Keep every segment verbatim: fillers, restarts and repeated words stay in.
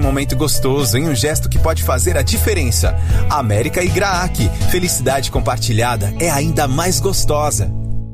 momento gostoso em um gesto que pode fazer a diferença. América e Graac. Felicidade compartilhada é ainda mais gostosa.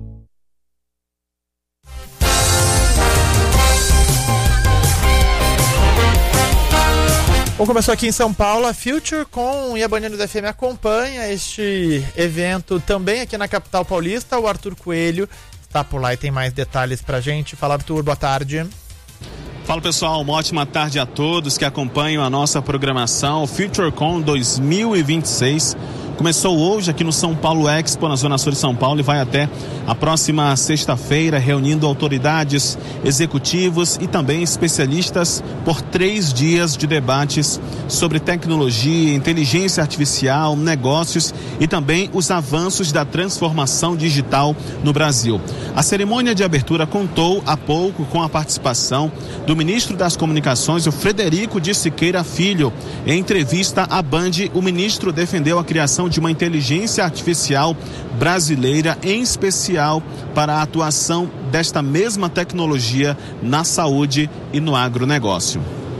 Bom, começou aqui em São Paulo a FutureCon e a Band News F M acompanha este evento também aqui na capital paulista. O Arthur Coelho está por lá e tem mais detalhes pra gente. Fala, Arthur, boa tarde. Fala, pessoal, uma ótima tarde a todos que acompanham a nossa programação. FutureCon dois mil e vinte e seis começou hoje aqui no São Paulo Expo, na Zona Sul de São Paulo, e vai até a próxima sexta-feira, reunindo autoridades, executivos e também especialistas por três dias de debates sobre tecnologia, inteligência artificial, negócios e também os avanços da transformação digital no Brasil. A cerimônia de abertura contou há pouco com a participação do ministro das Comunicações, o Frederico de Siqueira Filho. Em entrevista à Band, o ministro defendeu a criação de uma inteligência artificial brasileira, em especial para a atuação desta mesma tecnologia na saúde e no agronegócio.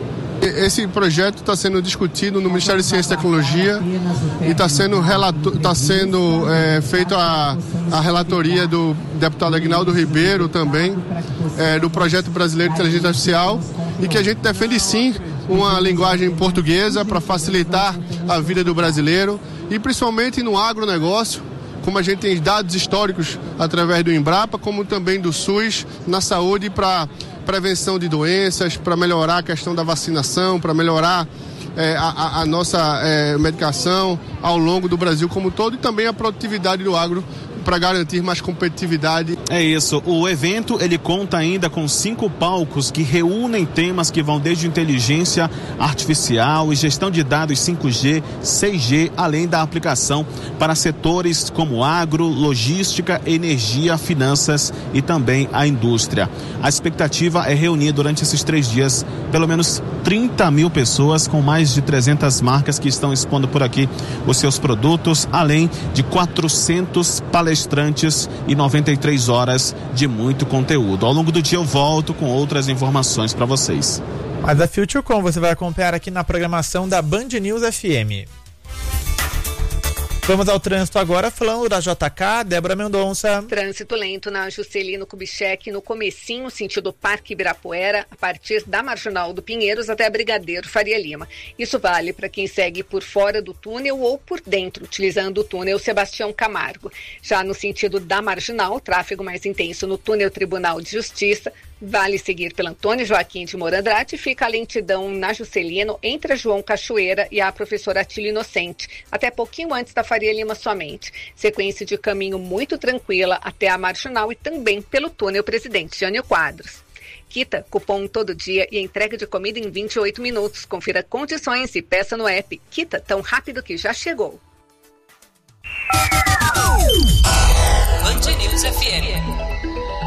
Esse projeto está sendo discutido no Ministério de Ciência e Tecnologia e está sendo, relato, tá sendo é, feito a, a relatoria do deputado Aguinaldo Ribeiro também, é, do Projeto Brasileiro de Inteligência Artificial, e que a gente defende sim uma linguagem portuguesa para facilitar a vida do brasileiro e principalmente no agronegócio, como a gente tem dados históricos através do Embrapa, como também do SUS, na saúde para prevenção de doenças, para melhorar a questão da vacinação, para melhorar é, a, a nossa é, medicação ao longo do Brasil como um todo, e também a produtividade do agro para garantir mais competitividade. É isso, o evento ele conta ainda com cinco palcos que reúnem temas que vão desde inteligência artificial e gestão de dados cinco G, seis G, além da aplicação para setores como agro, logística, energia, finanças e também a indústria. A expectativa é reunir durante esses três dias pelo menos trinta mil pessoas, com mais de trezentas marcas que estão expondo por aqui os seus produtos, além de quatrocentos palestrantes palestrantes e noventa e três horas de muito conteúdo. Ao longo do dia eu volto com outras informações para vocês. Mas a FutureCon você vai acompanhar aqui na programação da Band News F M. Vamos ao trânsito agora, falando da J K, Débora Mendonça. Trânsito lento na Juscelino Kubitschek, no comecinho, sentido Parque Ibirapuera, a partir da Marginal do Pinheiros até a Brigadeiro Faria Lima. Isso vale para quem segue por fora do túnel ou por dentro, utilizando o túnel Sebastião Camargo. Já no sentido da Marginal, tráfego mais intenso no túnel Tribunal de Justiça. Vale seguir pela Antônio Joaquim de Moura Andrade, fica a lentidão na Juscelino, entre a João Cachoeira e a professora Atílio Inocente, até pouquinho antes da Faria Lima somente. Sequência de caminho muito tranquila até a Marginal e também pelo túnel Presidente Jânio Quadros. Quita, cupom todo dia e entrega de comida em vinte e oito minutos. Confira condições e peça no app. Quita, tão rápido que já chegou. Band News F M.